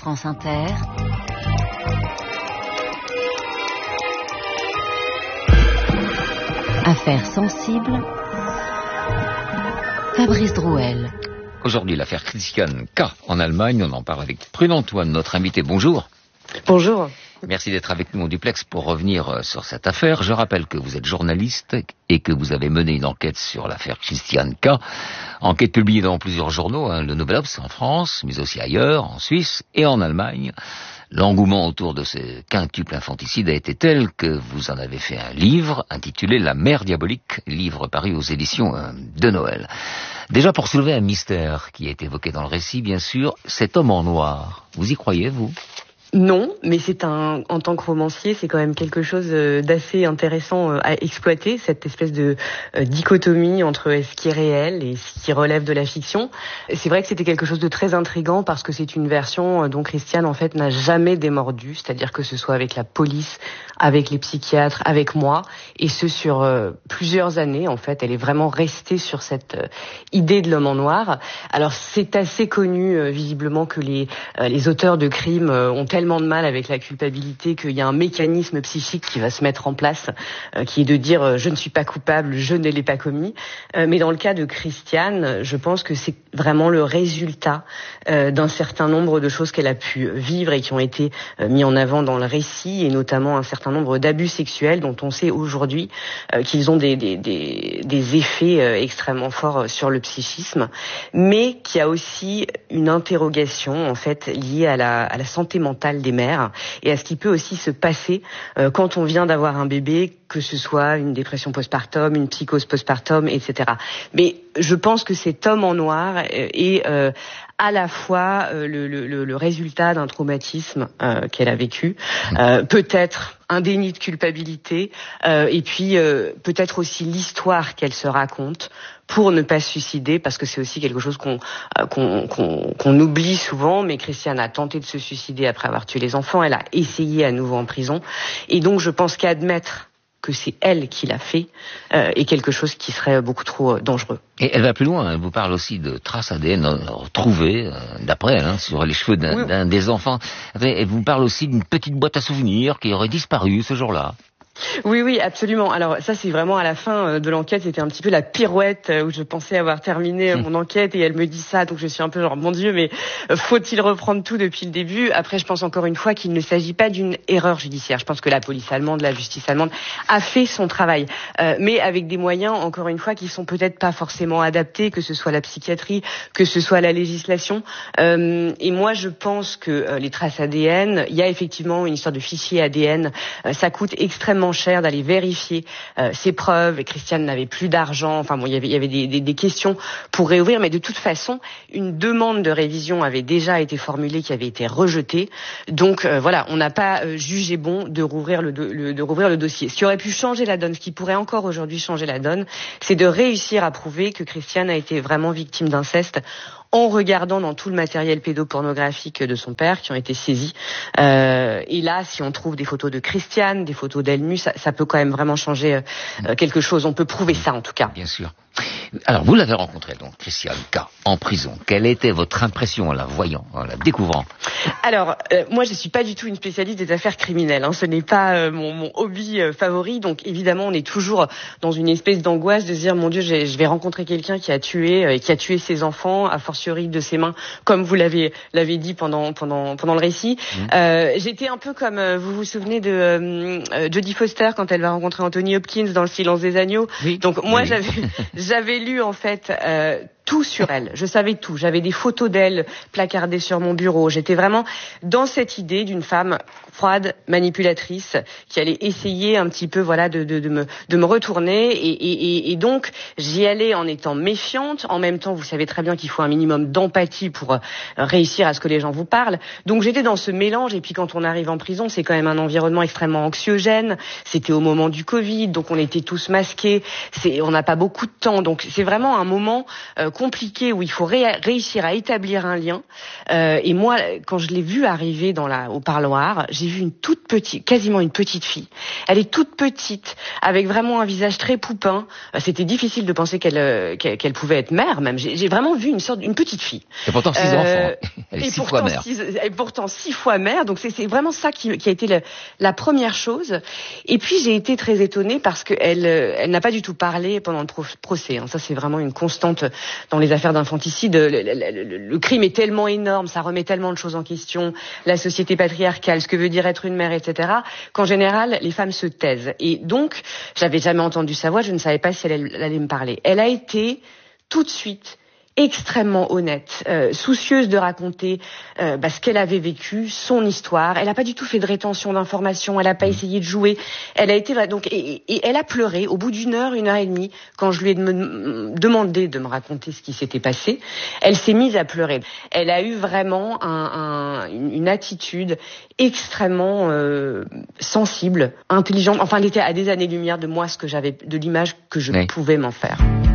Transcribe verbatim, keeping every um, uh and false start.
France Inter. Affaires sensibles. Fabrice Drouel. Aujourd'hui, l'affaire Christiane K. en Allemagne. On en parle avec Prune Antoine, notre invité. Bonjour. Bonjour. Merci d'être avec nous au duplex pour revenir sur cette affaire. Je rappelle que vous êtes journaliste et que vous avez mené une enquête sur l'affaire Christiane K. Enquête publiée dans plusieurs journaux, hein, le Nouvel Obs en France, mais aussi ailleurs, en Suisse et en Allemagne. L'engouement autour de ce quintuple infanticide a été tel que vous en avez fait un livre intitulé La Mère Diabolique, livre paru aux éditions de Noël. Déjà pour soulever un mystère qui est évoqué dans le récit, bien sûr, cet homme en noir. Vous y croyez, vous ? Non, mais c'est un, en tant que romancier, c'est quand même quelque chose d'assez intéressant à exploiter, cette espèce de dichotomie entre ce qui est réel et ce qui relève de la fiction. C'est vrai que c'était quelque chose de très intriguant parce que c'est une version dont Christiane, en fait, n'a jamais démordu, c'est-à-dire que ce soit avec la police, avec les psychiatres, avec moi, et ce sur euh, plusieurs années, en fait. Elle est vraiment restée sur cette euh, idée de l'homme en noir. Alors, c'est assez connu, euh, visiblement, que les, euh, les auteurs de crimes euh, ont tellement de mal avec la culpabilité qu'il y a un mécanisme psychique qui va se mettre en place, euh, qui est de dire euh, je ne suis pas coupable, je ne l'ai pas commis. Euh, mais dans le cas de Christiane, je pense que c'est vraiment le résultat euh, d'un certain nombre de choses qu'elle a pu vivre et qui ont été euh, mis en avant dans le récit, et notamment un certain nombre d'abus sexuels dont on sait aujourd'hui euh, qu'ils ont des, des, des, des effets euh, extrêmement forts sur le psychisme, mais qui a aussi une interrogation en fait liée à la, à la santé mentale des mères et à ce qui peut aussi se passer euh, quand on vient d'avoir un bébé, que ce soit une dépression postpartum, une psychose postpartum, et cetera. Mais je pense que cet homme en noir est euh, à la fois euh, le, le, le résultat d'un traumatisme euh, qu'elle a vécu, euh, peut-être un déni de culpabilité, euh, et puis euh, peut-être aussi l'histoire qu'elle se raconte pour ne pas se suicider, parce que c'est aussi quelque chose qu'on, euh, qu'on, qu'on, qu'on oublie souvent, mais Christiane a tenté de se suicider après avoir tué les enfants, elle a essayé à nouveau en prison, et donc je pense qu'admettre que c'est elle qui l'a fait euh, est quelque chose qui serait beaucoup trop euh, dangereux. Et elle va plus loin, elle vous parle aussi de traces A D N retrouvées, euh, d'après elle, hein, sur les cheveux d'un, oui. d'un des enfants. Elle vous parle aussi d'une petite boîte à souvenirs qui aurait disparu ce jour-là. Oui, oui, absolument. Alors ça, c'est vraiment à la fin de l'enquête, c'était un petit peu la pirouette où je pensais avoir terminé mon enquête et elle me dit ça, donc je suis un peu genre, mon Dieu, mais faut-il reprendre tout depuis le début ? Après, je pense encore une fois qu'il ne s'agit pas d'une erreur judiciaire. Je pense que la police allemande, la justice allemande a fait son travail, euh, mais avec des moyens, encore une fois, qui sont peut-être pas forcément adaptés, que ce soit la psychiatrie, que ce soit la législation. Euh, et moi, je pense que euh, les traces A D N, il y a effectivement une histoire de fichier A D N, euh, ça coûte extrêmement cher d'aller vérifier euh, ces preuves. Et Christiane n'avait plus d'argent. Enfin bon, il y avait, il y avait des, des, des questions pour réouvrir, mais de toute façon, une demande de révision avait déjà été formulée, qui avait été rejetée. Donc euh, voilà, on n'a pas euh, jugé bon de rouvrir le, le, de rouvrir le dossier. Ce qui aurait pu changer la donne, ce qui pourrait encore aujourd'hui changer la donne, c'est de réussir à prouver que Christiane a été vraiment victime d'inceste, en regardant dans tout le matériel pédopornographique de son père qui ont été saisis. Euh, et là, si on trouve des photos de Christiane, des photos d'elle nue, ça, ça peut quand même vraiment changer euh, quelque chose. On peut prouver ça, en tout cas. Bien sûr. Alors, vous l'avez rencontrée, donc, Christiane K, en prison. Quelle était votre impression en la voyant, en la découvrant ? Alors, euh, moi, je suis pas du tout une spécialiste des affaires criminelles. Hein. Ce n'est pas euh, mon, mon hobby euh, favori. Donc, évidemment, on est toujours dans une espèce d'angoisse de se dire, mon Dieu, j'ai, je vais rencontrer quelqu'un qui a tué, euh, qui a tué ses enfants, a fortiori de ses mains, comme vous l'avez l'avez dit pendant pendant pendant le récit. Mmh. Euh, j'étais un peu comme euh, vous vous souvenez de euh, Jodie Foster quand elle va rencontrer Anthony Hopkins dans Le Silence des agneaux. Oui. Donc moi, oui. j'avais j'avais lu en fait euh, tout sur elle. Je savais tout. J'avais des photos d'elle placardées sur mon bureau. J'étais vraiment dans cette idée d'une femme froide, manipulatrice, qui allait essayer un petit peu, voilà, de, de, de me, de me retourner. Et, et, et donc, j'y allais en étant méfiante. En même temps, vous savez très bien qu'il faut un minimum d'empathie pour euh, réussir à ce que les gens vous parlent. Donc, j'étais dans ce mélange. Et puis, quand on arrive en prison, c'est quand même un environnement extrêmement anxiogène. C'était au moment du Covid, donc on était tous masqués. C'est, on n'a pas beaucoup de temps. Donc, c'est vraiment un moment euh, compliqué où il faut ré- réussir à établir un lien. Euh, et moi, quand je l'ai vue arriver dans la, au parloir, j'ai vu une toute petite, quasiment une petite fille. Elle est toute petite, avec vraiment un visage très poupin. C'était difficile de penser qu'elle, qu'elle, qu'elle pouvait être mère, même. J'ai, j'ai vraiment vu une sorte, une petite fille. Et pourtant six euh, enfants. Elle est et six pourtant, fois mère. Six, et pourtant six fois mère. Donc c'est, c'est vraiment ça qui, qui a été le, la première chose. Et puis j'ai été très étonnée parce qu'elle, elle n'a pas du tout parlé pendant le pro- procès. Hein. Ça c'est vraiment une constante dans les affaires d'infanticide. Le, le, le, le crime est tellement énorme, ça remet tellement de choses en question, la société patriarcale, ce que veut dire être une mère, et cetera, qu'en général, les femmes se taisent. Et donc, j'avais jamais entendu sa voix, je ne savais pas si elle, elle allait me parler. Elle a été tout de suite extrêmement honnête, euh, soucieuse de raconter euh, bah, ce qu'elle avait vécu, son histoire. Elle n'a pas du tout fait de rétention d'informations, elle n'a pas essayé de jouer. Elle a été donc et, et elle a pleuré au bout d'une heure, une heure et demie, quand je lui ai de demandé de me raconter ce qui s'était passé. Elle s'est mise à pleurer. Elle a eu vraiment un, un, une attitude extrêmement euh, sensible, intelligente. Enfin, elle était à des années-lumière de moi, ce que j'avais, de l'image que je oui. pouvais m'en faire.